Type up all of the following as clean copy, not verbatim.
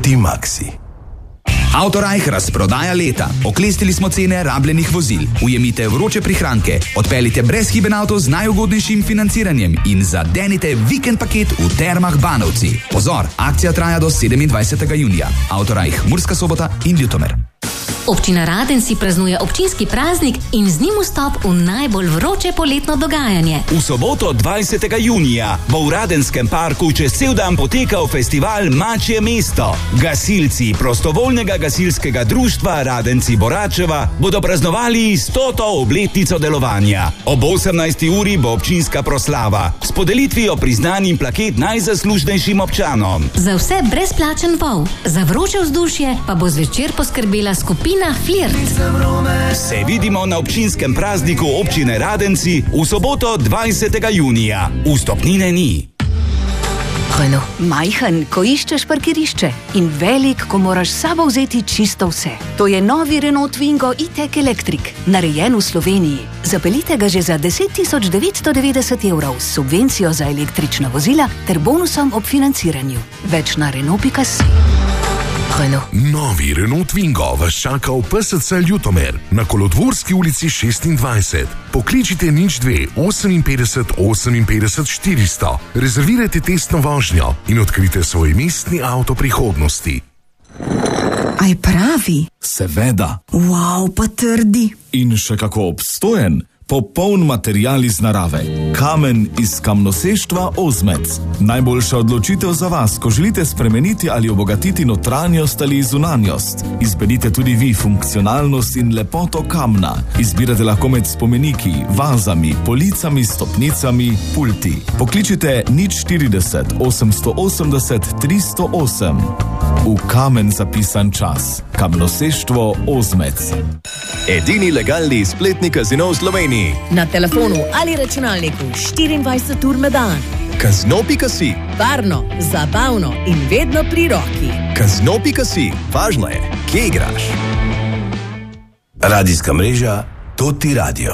Optimaxi. Autorajh razprodaja leta. Oklestili smo cene rabljenih vozil. Ujemite vroče prihranke, odpeljite brezhiben avto z najugodnejšim financiranjem in zadenite vikend paket v Termah Banovci. Pozor, akcija traja do 27. junija. Autorajh Murska Sobota in Ljutomer. Občina Radenci praznuje občinski praznik in z njim vstop v najbolj vroče poletno dogajanje. V soboto 20. junija bo v Radenskem parku čez cel dan potekal festival Mačje mesto. Gasilci prostovoljnega gasilskega društva Radenci Boračeva bodo praznovali 100. obletnico delovanja. Ob 18. uri bo občinska proslava s podelitvijo priznanj in plaket najzaslužnejšim občanom. Za vse brezplačen vol, za vroče vzdušje pa bo zvečer poskrbela skupina Flirt. Se vidimo na občinskem prazniku občine Radenci v soboto 20. junija. Vstopnine ni. Majhen, ko iščeš parkirišče in velik, ko moraš s sabo vzeti čisto vse. To je novi Renault Twingo E-Tech Electric, narejen v Sloveniji. Zapeljite ga že za 10.990 evrov s subvencijo za električna vozila ter bonusom ob financiranju. Več na Renault.si. Novi Renault Twingo vas čaka v PSC Ljutomer na Kolodvorski ulici 26. Pokličite 02 58 58 400. Rezervirajte testno vožnjo in odkrite svoj mestni avto prihodnosti. Aj pravi? Seveda. Wow, pa trdi. In še kako obstojen. Popoln material iz narave. Kamen iz kamnoseštva Ozmec. Najboljša odločitev za vas, ko želite spremeniti ali obogatiti notranjost ali zunanjost. Izberite tudi vi funkcionalnost in lepoto kamna. Izbirate lahko med spomeniki, vazami, policami, stopnicami, pulti. Pokličite 040 880 308. V kamen zapisan čas. Kamnoseštvo Ozmec. Edini legalni spletni kazino v Sloveniji. Na telefonu ali računalniku 24 ur na dan. Kazino.si. Varno, zabavno in vedno pri roki. Kazino.si. Važno je, kje igraš. Radijska mreža Toti Radio.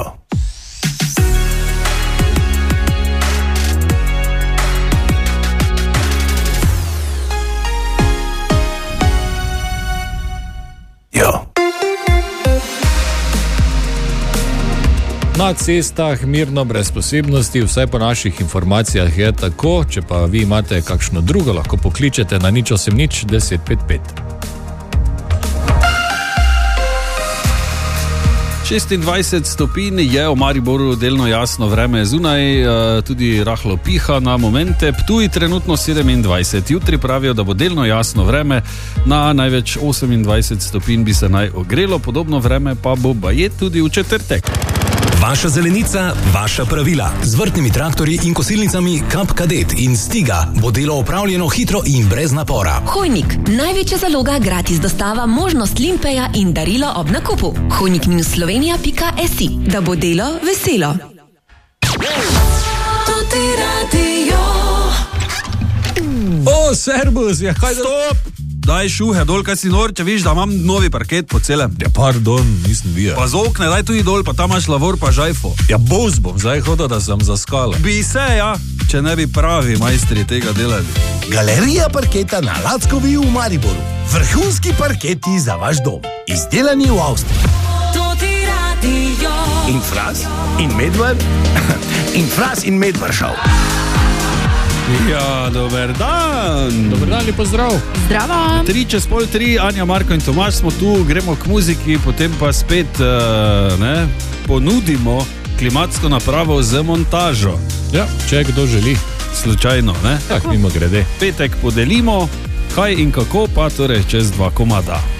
Na cestah mirno, brez posebnosti, vsaj po naših informacijah je tako, če pa vi imate kakšno drugo, lahko pokličete na 080 1055. 26 stopinj je v Mariboru, delno jasno vreme zunaj, tudi rahlo piha na momente. Ptuj trenutno 27, jutri pravijo, da bo delno jasno vreme, na največ 28 stopinj bi se naj ogrelo, podobno vreme pa bo baje tudi v četrtek. Vaša zelenica, vaša pravila. Z vrtnimi traktorji in kosilnicami Kap Kadet in Stiga bo delo opravljeno hitro in brez napora. Hojnik, največja zaloga, gratis dostava, možnost limpeja in darilo ob nakupu. hojnik-slovenija.si, da bo delo veselo. Toti Radio. O, servus, je kaj... Stop! Daj šuhe dol, kaj si nor, če viš, da imam novi parket po celem. Ja, pardon, nisem videl. Pa z okne, daj tudi dol, pa tam imaš lavor pa žajfo. Ja, boz bom zdaj hodil, da sem zaskala. Bi se, ja, če ne bi pravi majstri tega delali. Galerija parketa na Lackovi v Mariboru. Vrhunski parketi za vaš dom. Izdelani v Avstriji. Toti Radio. In Fras, in Medvar, in Fras in Medvaršav. Ja, dober dan. Dober dan, lepo zdrav. Zdravo. 3:03, Anja, Marko in Tomaž smo tu, gremo k muziki, potem pa spet ponudimo klimatsko napravo z montažo. Ja, če kdo želi. Slučajno, ne? Tak, mimo grede. Petek podelimo, kaj in kako pa torej čez 2 komada.